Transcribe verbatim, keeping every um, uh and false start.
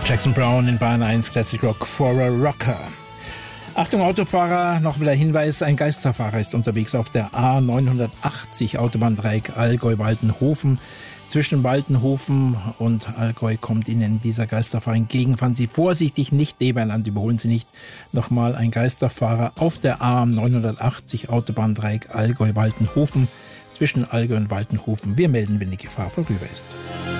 Jackson Browne in Bayern eins Classic Rock for a Rocker. Achtung Autofahrer, noch mal der Hinweis, ein Geisterfahrer ist unterwegs auf der A neunhundertachtzig Autobahndreieck Allgäu-Waltenhofen. Zwischen Waltenhofen und Allgäu kommt Ihnen dieser Geisterfahrer entgegen. Fahren Sie vorsichtig, nicht nebeneinander, überholen Sie nicht. Nochmal ein Geisterfahrer auf der A neunhundertachtzig Autobahndreieck Allgäu-Waltenhofen. Zwischen Allgäu und Waltenhofen. Wir melden, wenn die Gefahr vorüber ist.